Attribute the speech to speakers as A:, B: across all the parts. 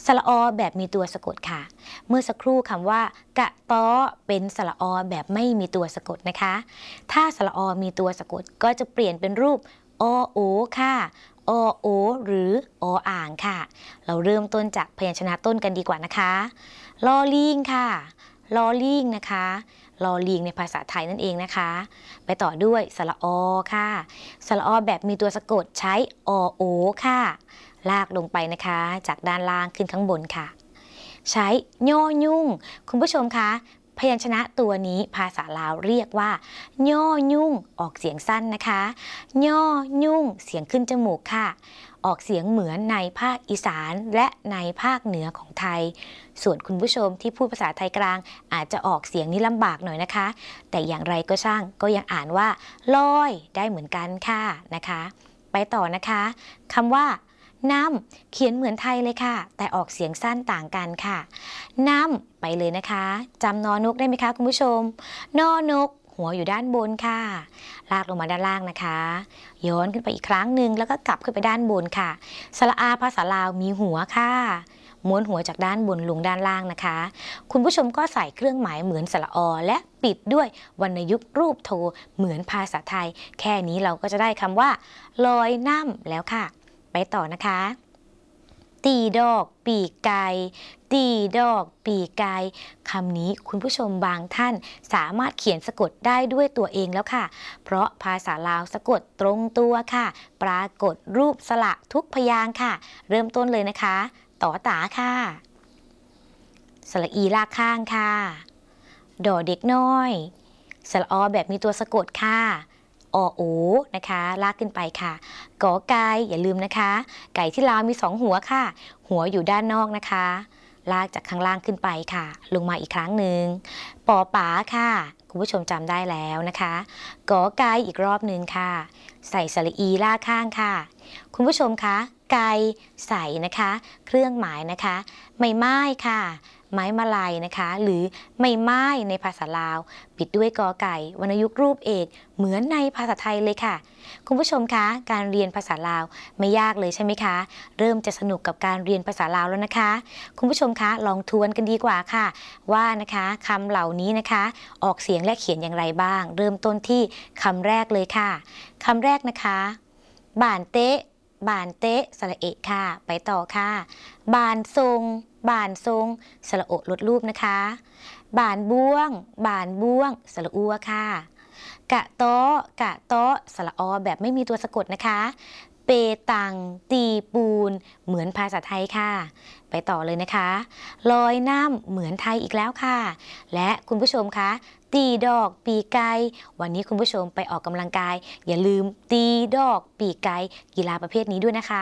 A: สระอแบบมีตัวสะกดค่ะเมื่อสักครู่คำว่ากะต้อเป็นสระอแบบไม่มีตัวสะกดนะคะถ้าสระอมีตัวสะกดก็จะเปลี่ยนเป็นรูปอโอค่ะอโอหรือออ่างค่ะเราเริ่มต้นจากพยัญชนะต้นกันดีกว่านะคะลอลิงค่ะลอลิงนะคะลอลิงในภาษาไทยนั่นเองนะคะไปต่อด้วยสระอค่ะสระอแบบมีตัวสะกดใช้อโอค่ะลากลงไปนะคะจากด้านล่างขึ้นข้างบนค่ะใช้ย่อยุ่งคุณผู้ชมคะพยัญชนะตัวนี้ภาษาลาวเรียกว่าย่อยุ่งออกเสียงสั้นนะคะย่อยุ่งเสียงขึ้นจมูกค่ะออกเสียงเหมือนในภาคอีสานและในภาคเหนือของไทยส่วนคุณผู้ชมที่พูดภาษาไทยกลางอาจจะออกเสียงนี้ลำบากหน่อยนะคะแต่อย่างไรก็ช่างก็ยังอ่านว่าลอยได้เหมือนกันค่ะนะคะไปต่อนะคะคำว่าน้ำเขียนเหมือนไทยเลยค่ะแต่ออกเสียงสั้นต่างกันค่ะน้ำไปเลยนะคะจำนอนกได้ไหมคะคุณผู้ชมนอนกหัวอยู่ด้านบนค่ะลากลงมาด้านล่างนะคะย้อนขึ้นไปอีกครั้งหนึ่งแล้วก็กลับขึ้นไปด้านบนค่ะสระอาภาษาลาวมีหัวค่ะม้วนหัวจากด้านบนลงด้านล่างนะคะคุณผู้ชมก็ใส่เครื่องหมายเหมือนสระอและปิดด้วยวรรณยุกต์รูปโทเหมือนภาษาไทยแค่นี้เราก็จะได้คำว่าลอยน้ำแล้วค่ะไปต่อนะคะตีดอกปีกไก่ตีดอกปีกไก่คำนี้คุณผู้ชมบางท่านสามารถเขียนสะกดได้ด้วยตัวเองแล้วค่ะเพราะภาษาลาวสะกดตรงตัวค่ะปรากฏรูปสระทุกพยางค์ค่ะเริ่มต้นเลยนะคะต่อตาค่ะสระอีลากข้างค่ะดอเด็กน้อยสระอแบบมีตัวสะกดค่ะอโอนะคะลากขึ้นไปค่ะกอไก่อย่าลืมนะคะไก่ที่ลาวมี2หัวค่ะหัวอยู่ด้านนอกนะคะลากจากข้างล่างขึ้นไปค่ะลงมาอีกครั้งหนึ่งปอป๋าค่ะคุณผู้ชมจำได้แล้วนะคะกอไก่อีกรอบหนึ่งค่ะใส่สระอีลากข้างค่ะคุณผู้ชมคะไก่ใส่นะคะเครื่องหมายนะคะไม่ไม้ค่ะไม้มาลัยนะคะหรือไม่ไม้ในภาษาลาวปิดด้วยกอไก่วรรณยุกต์รูปเอกเหมือนในภาษาไทยเลยค่ะคุณผู้ชมคะการเรียนภาษาลาวไม่ยากเลยใช่ไหมคะเริ่มจะสนุกกับการเรียนภาษาลาวแล้วนะคะคุณผู้ชมคะลองทวนกันดีกว่าค่ะว่านะคะคำเหล่านี้นะคะออกเสียงและเขียนอย่างไรบ้างเริ่มต้นที่คำแรกเลยค่ะคำแรกนะคะบ่านเตะบ่านเตะสระเอะค่ะไปต่อค่ะบ่านทรงบ่านทรงสระโอลดรูปนะคะบ่านบ้วงบ่านบ้วงสระอัวค่ะกะโตะกะโตะสระอแบบไม่มีตัวสะกดนะคะเปตังตีปูนเหมือนภาษาไทยค่ะไปต่อเลยนะคะลอยน้ำเหมือนไทยอีกแล้วค่ะและคุณผู้ชมคะตีดอกปีไก่วันนี้คุณผู้ชมไปออกกำลังกายอย่าลืมตีดอกปีไก่กีฬาประเภทนี้ด้วยนะคะ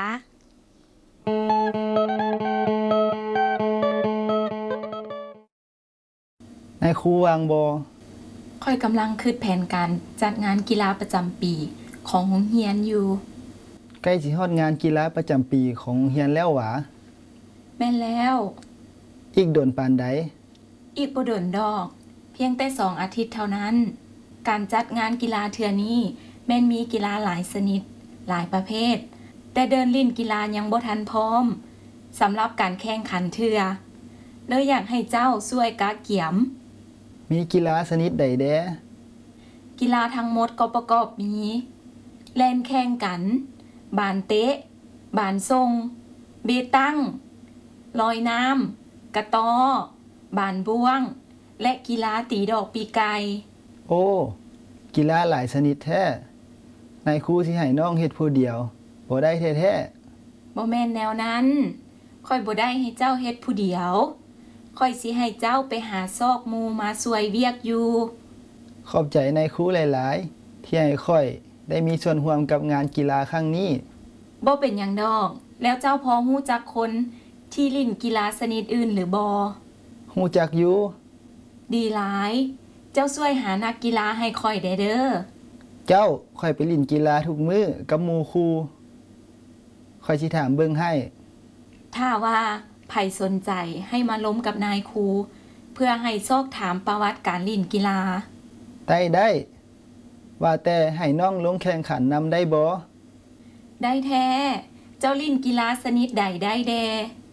B: นายครูวางบอ
C: ค่อยกำลังคิดแผนการจัดงานกีฬาประจำปีของโรงเรียนอยู่
B: ใกล้สิฮอดงานกีฬาประจำปีของโรงเรียนแล้วหวะ
C: แม่นแล้ว
B: อีกโดนปานใด
C: อีกบ่โดนดอกเพียงแต่2 อาทิตย์เท่านั้นการจัดงานกีฬาเทื่อนี้แม่นมีกีฬาหลายชนิดหลายประเภทแต่เดินลิ่นกีฬายังบ่ทันพร้อมสำหรับการแข่งขันเทื่อเลยอยากให้เจ้าช่วยกะเกียม
B: มีกีฬาชนิดใดแด้
C: กีฬาทั้งหมดก็ประกอบมีแล่นแข่งกันบานเตะบานทรงเบตั้งลอยน้ำกระตอบานบ้วงและกีฬาตีดอกปีไก่
B: โอ้กีฬาหลายชนิดแท้นายครูสิให้น้องเฮ็ดผู้เดียวบ่ได้แท้
C: ๆบ่แม่นแนวนั้นค่อยบ่ได้ให้เจ้าเฮ็ดผู้เดียวค่อยสิให้เจ้าไปหาซอกหมู่มาช่วยเวียกอยู่
B: ขอบใจนายครูหลายๆที่ให้ค่อยได้มีส่วนร่วมกับงานกีฬาครั้งนี้
C: บ่เป็นหยังดอกแล้วเจ้าพอฮู้จักคนที่เล่นกีฬาชนิดอื่นหรือบ่
B: ฮู้จักอยู่
C: ดีหลายเจ้าช่วยหานักกีฬาให้ค่อยได้เด้อ
B: เจ้าค่อยไปเล่นกีฬาทุกมื้อกับหมู่ครูค่อยสิถามเบิ่งให้
C: ถ้าว่าไผสนใจให้มาล้มกับนายครูเพื่อให้ซอกถามประวัติการเล่นกีฬา
B: ได้ว่าแต่ให้น้องลงแข่งขันนำได้บ่
C: ได้แท้เจ้าเล่นกีฬาชนิดใดได้แด